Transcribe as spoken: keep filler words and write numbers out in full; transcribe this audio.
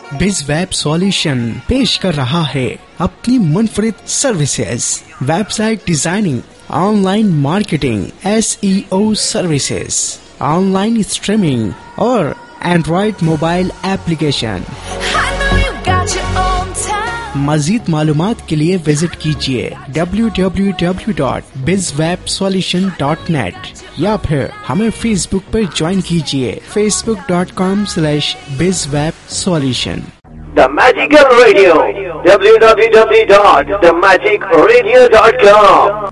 BizWeb solution पेश कर रहा है अपनी मुनफरिद services, website designing, online marketing, S E O services, online streaming और एंड्रॉइड मोबाइल एप्लीकेशन। मजीद मालूमात के लिए विजिट कीजिए डब्ल्यू डब्ल्यू डब्ल्यू डॉट बिज वेब सॉल्यूशन डॉट नेट या फिर हमें फेसबुक पर ज्वाइन कीजिए फेसबुक डॉट कॉम स्लैश बिज web solution. The magical radio W W W dot the magic radio dot com